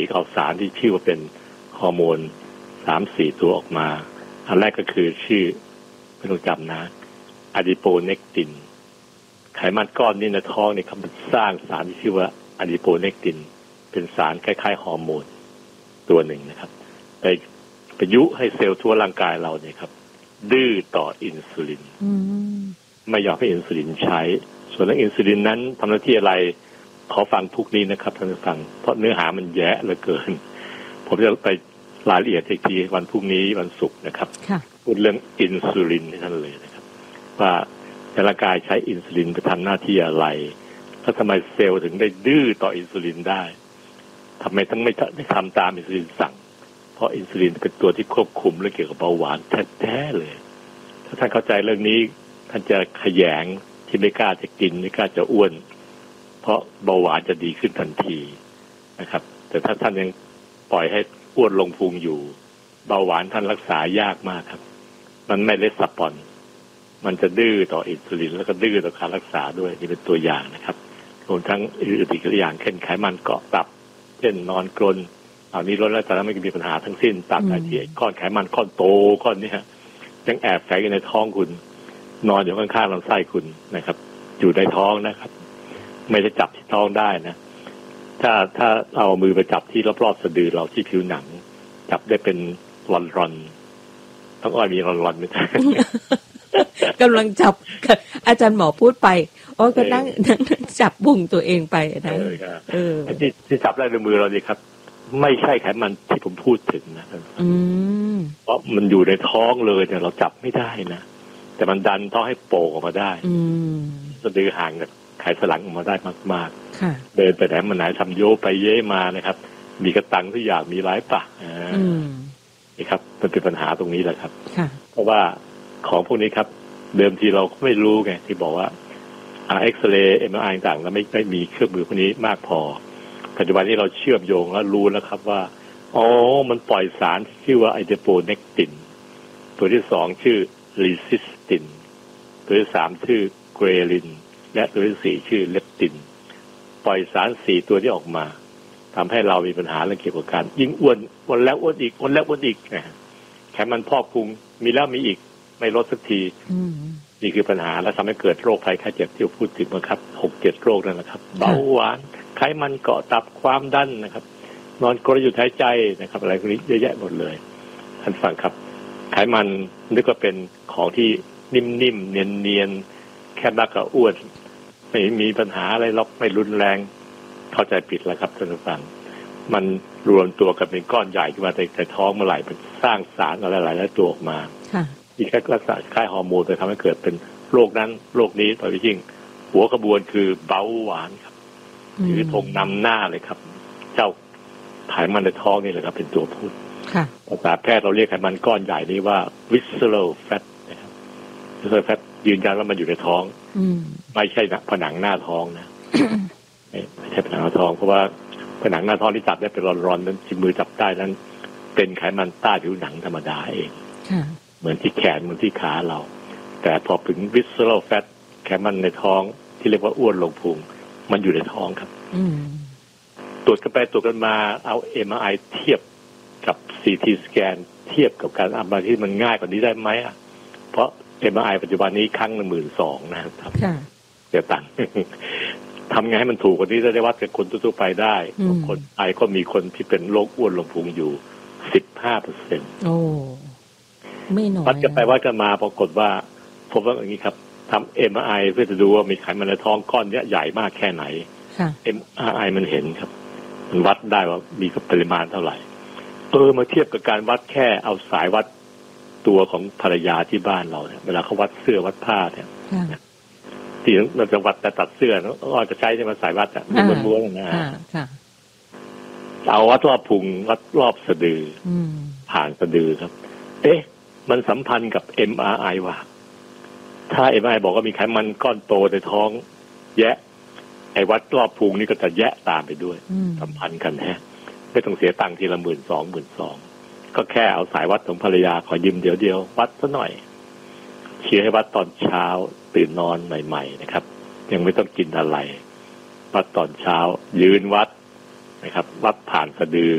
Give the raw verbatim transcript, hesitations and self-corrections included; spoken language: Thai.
เอาสารที่ชื่อว่าเป็นฮอร์โมนสามสี่ตัวออกมาอันแรกก็คือชื่อไม่ต้องจำนะอะดิโปเนกตินไขมันก้อนนี้ในท้องเนี่ยเขาสร้างสารที่ชื่อว่าอะดิโปเนกตินเป็นสารคล้ายๆฮอร์โมนตัวหนึ่งนะครับไปไปยุให้เซลล์ทั่วร่างกายเราเนี่ยครับดื้อต่ออินซูลินไม่ยอมให้อินซูลินใช้ส่วนเรื่องอินซูลินนั้นทำหน้าที่อะไรขอฟังทุกนี้นะครับท่านผู้ฟังเพราะเนื้อหามันแย่เหลือเกินผมจะไปรายละเอียดอีกทีวันพรุ่งนี้วันศุกร์นะครับพูดเรื่องอินซูลินให้ท่านเลยนะครับว่าร่างกายใช้อินซูลินไปทำหน้าที่อะไรแล้วทำไมเซลล์ถึงได้ดื้อต่ออินซูลินได้ทำไมต้องไม่ได้ทำตามอินซูลินสั่งเพราะอินซูลินเป็นตัวที่ควบคุมเรื่องเกี่ยวกับเบาหวานแท้ๆเลยถ้าท่านเข้าใจเรื่องนี้ท่านจะขยงที่ไม่กล้าจะกินไม่กล้าจะอ้วนเพราะเบาหวานจะดีขึ้นทันทีนะครับแต่ถ้าท่านยังปล่อยให้อ้วนลงพุงอยู่เบาหวานท่านรักษายากมากครับมันไม่เลสปอนมันจะดื้อต่ออินซูลินแล้วก็ดื้อต่อการรักษาด้วยนี่เป็นตัวอย่างนะครับรวมทั้งอื่นๆอีกอย่างเช่นไขมันเกาะตับเช่นนอนกรนเอานี้ลดแล้วแต่ไม่มีปัญหาทั้งสิ้นตับไตที่ก้อนไขมันก้อนโตก้อนนี้ยังแอบแฝงอยู่ในท้องคุณนอนอยู่ข้างๆลำไส้คุณนะครับอยู่ในท้องนะครับไม่ได้จับที่ท้องได้นะถ้าถ้าเอามือไปจับที่รอบๆสะดือเราที่ผิวหนังจับได้เป็นรอนๆต้องอ้อยมีรอนๆไหมกำลังจับอาจารย์หมอพูดไปอ๋อก็นั่งนั่งจับบุ้งตัวเองไปนะเออที่ที่จับได้ในมือเราดีครับไม่ใช่ไขมันที่ผมพูดถึงนะเพราะมันอยู่ในท้องเลยเนี่ยเราจับไม่ได้นะแต่มันดันท้องให้โป่งออกมาได้สะดือห่างกับไขสันหลังออกมาได้มากๆเดินไปไหนมาไหนทำโยไปเย้มานะครับมีกระตังทุกอย่างมีหลายปะนี่ครับมันเป็นปัญหาตรงนี้แหละครับเพราะว่าของพวกนี้ครับเดิมทีเราไม่รู้ไงที่บอกว่าเอ็กซเรย์เอ็มอาร์ต่างๆเราไม่ได้มีเครื่องมือพวกนี้มากพอปัจจุบันนี้เราเชื่อมโยงแล้วรู้แล้วครับว่าอ๋อมันปล่อยสารที่ชื่อว่าไอเดโปเนกตินตัวที่สองชื่อลีซิสตินตัวที่สามชื่อเกรลินและตัวที่สี่ชื่อเลปตินปล่อยสารสี่ตัวที่ออกมาทำให้เรามีปัญหาเรื่องเกี่ยวกับการยิ่งอ้วนอ้วนแล้วอ้วนอีกอ้วนแล้วอ้วนอีกไขมันพอกพุงมีแล้วมีอีกไม่ลดสักทีนี่คือปัญหาและทำให้เกิดโรคภัยไข้เจ็บที่พูดถึงนะครับหกเจ็ดโรคนั่นแหละครับเบาหวานไขมันเกาะตับความดันนะครับนอนกรนหยุดหายใจนะครับอะไรพวกนี้เยอะแยะหมดเลยท่านฟังครับไขมันนึกว่าเป็นของที่นิ่มๆเนียนๆแค่นักก็อ้วนไม่มีปัญหาอะไรหรอกไม่รุนแรงเข้าใจผิดแล้วครับท่านผู้ฟังมันรวมตัวกันเป็นก้อนใหญ่ขึ้นมาในท้องเมื่อไหร่มันสร้างสารอะไรหลายๆตัวออกมาที่แค่ลักษณะคล้ายฮอร์โมนไปทำให้เกิดเป็นโรคนั้นโรคนี้ต่อไปยิ่งหัวขบวนคือเบาหวานครับถือธงนำหน้าเลยครับเจ้าไขมันในท้องนี่แหละครับเป็นตัวพูดภาษาแพทย์เราเรียกไขมันก้อนใหญ่นี้ว่า visceral fat นะครับ visceral fat ยืนยันว่ามันอยู่ในท้องไม่ใช่ผนังหน้าท้องนะไม่ใช่ผนังหน้าท้องเพราะว่าผนังหน้าท้องที่จับได้เป็นร้อนๆนั้นที่มือจับได้นั้นเป็นไขมันใต้ผิวหนังธรรมดาเองเหมือนที่แขนเหมือนที่ขาเราแต่พอถึง visceral fat ไขมันในท้องที่เรียกว่าอ้วนลงพุงมันอยู่ในท้องครับตรวจกันไปตรวจกันมาเอา เอ็ม อาร์ ไอ เทียบกับ ซี ที สแกนเทียบกับการอัมพาตที่มันง่ายกว่านี้ได้ไหมอ่ะเพราะ เอ็ม อาร์ ไอ ปัจจุบันนี้ครั้งละหมื่นสองนะครับเสียตังค์ทำไงให้มันถูกกว่านี้จะได้วัดกับคนทั่วไปได้คนไอก็มีคนที่เป็นโรคอ้วนลงพุงอยู่สิบห้าเปอร์เซ็นต์โอ้ไม่น้อยวัดกันไปวัดกันมาปรากฏว่าพบว่าอย่างนี้ครับทำ เอ็ม อาร์ ไอ เพื่อจะดูว่ามีไขมันในท้องก้อนนี้ใหญ่มากแค่ไหน เอ็ม อาร์ ไอ มันเห็นครับมันวัดได้ว่ามีปริมาณเท่าไหร่เออมาเทียบกับการวัดแค่เอาสายวัดตัวของภรรยาที่บ้านเราเนี่ยเวลาเขาวัดเสื้อวัดผ้าเนี่ยที่เราจะวัดแต่ตัดเสื้อเราก็จะใช้ใช่ไหมสายวัดอ่ะมันม้วนๆนะเอาวัดรอบพุงวัดรอบสะดือผ่านสะดือครับเอ๊ะมันสัมพันธ์กับ เอ็ม อาร์ ไอ ว่ะถ้า เอ็ม อาร์ ไอ บอกว่ามีไขมันก้อนโตในท้องแยะไอ้วัดรอบพุงนี่ก็จะแยะตามไปด้วยสัมพันธ์กันฮะไม่ต้องเสียตังค์ทีละหมื่นสองหมื่นสองก็แค่เอาสายวัดของภรรยาขอยืมเดี๋ยวเดียววัดซะหน่อยเชียร์ให้วัดตอนเช้าตื่นนอนใหม่ๆนะครับยังไม่ต้องกินอะไรวัดตอนเช้ายืนวัดนะครับวัดผ่านสะดือ